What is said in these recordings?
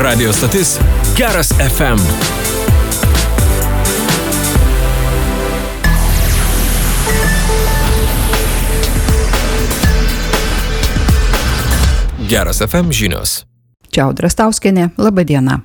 Radio stotis Geras FM. Geras FM žinios. Čia Audra Stauskienė, laba diena.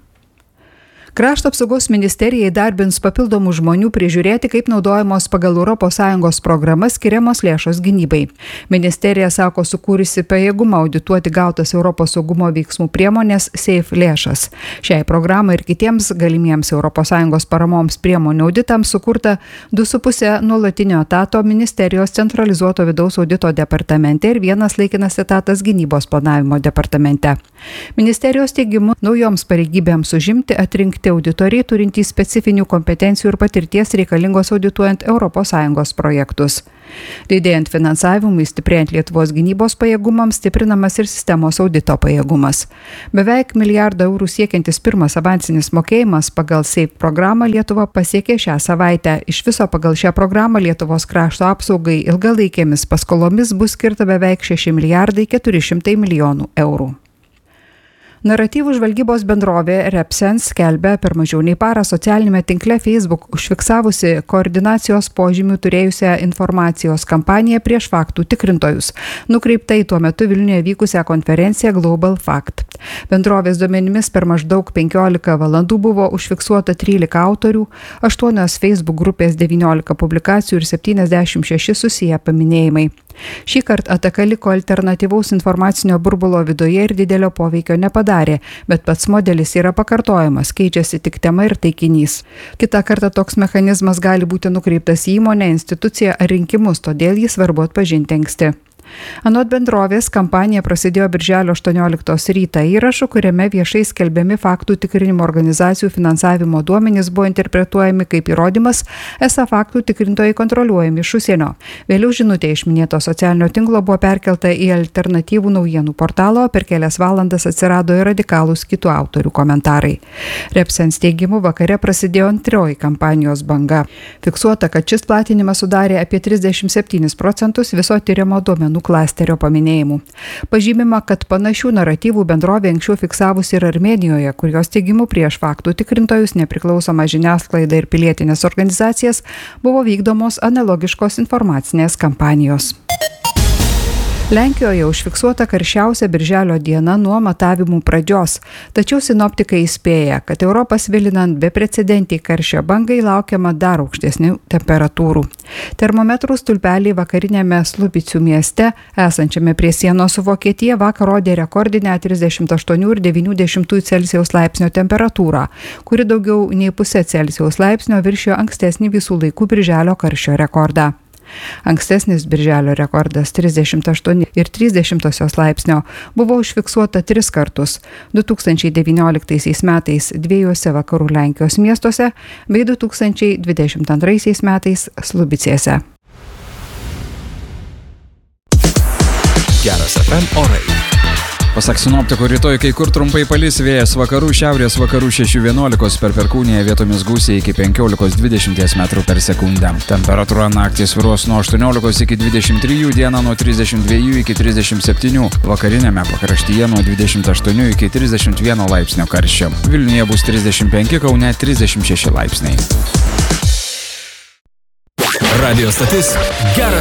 Krašto apsaugos ministerija įdarbins papildomų žmonių prižiūrėti, kaip naudojamos pagal ES programas skiriamos lėšos gynybai. Ministerija sako sukūrusi pajėgumą audituoti gautas Europos saugumo veiksmų priemonės SAFE lėšas. Šiai programai ir kitiems galimiems ES paramoms priemonių auditams sukurta 2,5 nuolatinio etato ministerijos centralizuoto vidaus audito departamente ir 1 laikinas etatas gynybos planavimo departamente. Ministerijos teigimu naujoms pareigybėms užimti atrinkti auditoriai turintys specifinių kompetencijų ir patirties reikalingos audituojant ES projektus. Didėjant finansavimui, stiprėjant Lietuvos gynybos pajėgumams, stiprinamas ir sistemos audito pajėgumas. Beveik milijardą eurų siekiantis pirmas avansinis mokėjimas pagal SAFE programą Lietuva pasiekė šią savaitę. Iš viso pagal šią programą Lietuvos krašto apsaugai ilgalaikėmis paskolomis bus skirta beveik 6 milijardai 400 milijonų eurų. Naratyvų žvalgybos bendrovė Repsense skelbia per mažiau nei parą socialinėme tinkle Facebook užfiksavusi koordinacijos požymių turėjusią informacijos kampaniją prieš faktų tikrintojus, nukreipta į tuo metu Vilniuje vykusią konferenciją Global Fact. Bendrovės duomenimis per maždaug 15 valandų buvo užfiksuota 13 autorių, 8 Facebook grupės 19 publikacijų ir 76 susiję paminėjimai. Šįkart ataka liko alternatyvaus informacinio burbulo viduje ir didelio poveikio nepadarė, bet pats modelis yra pakartojamas, keičiasi tik tema ir taikinys. Kitą kartą toks mechanizmas gali būti nukreiptas į įmonę, instituciją ar rinkimus, todėl jį svarbu atpažinti anksti. Anot bendrovės, kampanija prasidėjo birželio 18 rytą įrašu, kuriame viešai skelbiami faktų tikrinimo organizacijų finansavimo duomenys buvo interpretuojami kaip įrodymas, esą faktų tikrintojai kontroliuojami iš užsienio. Vėliau žinutė iš minėto socialinio tinklo buvo perkelta į alternatyvų naujienų portalą, o per kelias valandas atsirado ir radikalūs kitų autorių komentarai. Repsense teigimu vakare prasidėjo antroji kampanijos banga. Fiksuota, kad šis platinimas sudarė apie 37% viso tyrimo duomenų klasterio paminėjimų. Pažymima, kad panašių naratyvų bendrovė anksčiau fiksavusi ir Armėnijoje, kur jos teigimu prieš faktų tikrintojus, nepriklausomą žiniasklaidą ir pilietinės organizacijas buvo vykdomos analogiškos informacinės kampanijos. Lenkijoje užfiksuota karščiausia birželio diena nuo matavimų pradžios, tačiau sinoptikai įspėja, kad Europą svilinant beprecedentį karščio bangai laukiama dar aukštesnių temperatūrų. Termometrų stulpeliai vakarinėme Slupicių mieste, esančiame prie sienos su Vokietija, vakar rodė rekordinę 38,9 Celsijaus laipsnio temperatūrą, kuri daugiau nei pusę Celsijaus laipsnio viršijo ankstesnį visų laikų birželio karščio rekordą. Ankstesnis birželio rekordas 38,3 laipsnio buvo užfiksuota 3 kartus – 2019 metais 2 vakarų Lenkijos miestuose bei 2022 metais Slubicėse. Geras FM orai. Pasak sinoptikų, rytoj kai kur trumpai palis, vėjas vakarų, šiaurės vakarų 6-11, per Perkūniją vietomis gūsiai iki 15-20 metrų per sekundę. Temperatūra naktį svyruos nuo 18 iki 23, dieną nuo 32 iki 37, vakarinėme pakraštyje nuo 28 iki 31 laipsnio karščio. Vilniuje bus 35, Kaune 36 laipsniai. Radio stotis Geras